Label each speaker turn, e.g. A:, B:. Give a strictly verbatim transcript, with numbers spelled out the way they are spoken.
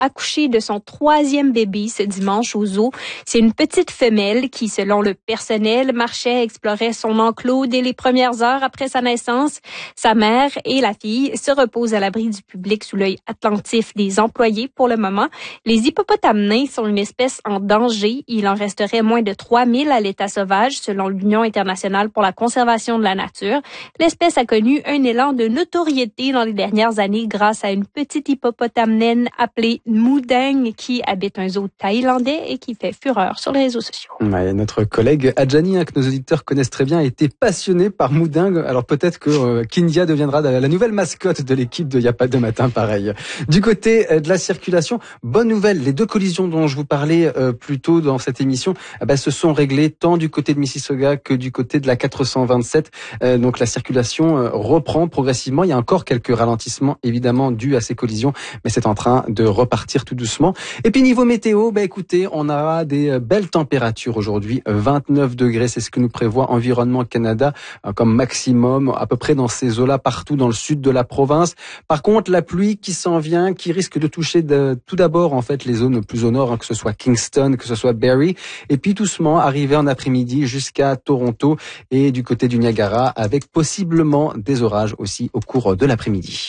A: accouché de son troisième bébé ce dimanche au zoo. C'est une petite femelle qui, selon le personnel, marchait, explorait son enclos dès les premières heures après sa naissance. Sa mère et la fille se reposent à l'abri du public sous l'œil attentif des employés pour le moment. Les hippopotames nains sont une espèce en danger. Il en resterait moins de trois mille à l'état sauvage, selon l'Union internationale pour la conservation de la nature. L'espèce a connu un élan de notoriété dans les dernières années grâce à une petite hippopotame naine appelée Mudang qui habite un zoo thaïlandais et qui fait fureur sur les réseaux sociaux.
B: Ouais, notre collègue Adjani, hein, que nos auditeurs connaissent très bien, était passionné par Mudang. Alors peut-être que euh, Kindia deviendra la nouvelle mascotte de l'équipe de Y'a pas de matin pareil. Du côté euh, de la circulation, bonne nouvelle, les deux collisions dont je vous parlais euh, plus tôt dans cette émission, eh ben, se sont réglées tant du côté de Mississauga que du côté de la quatre cent vingt-sept. Euh, donc la circulation euh, reprend progressivement. Il y a encore quelques ralentissements évidemment dus à ces collisions, mais c'est en train de repartir tout doucement. Et puis niveau météo, bah écoutez, on aura des belles températures aujourd'hui, vingt-neuf degrés, c'est ce que nous prévoit Environnement Canada comme maximum, à peu près dans ces eaux-là, partout dans le sud de la province. Par contre, la pluie qui s'en vient, qui risque de toucher de, tout d'abord en fait les zones plus au nord, hein, que ce soit Kingston, que ce soit Barrie, et puis doucement arriver en après-midi jusqu'à Toronto et du côté du Niagara, avec possiblement des orages aussi au cours de l'après-midi.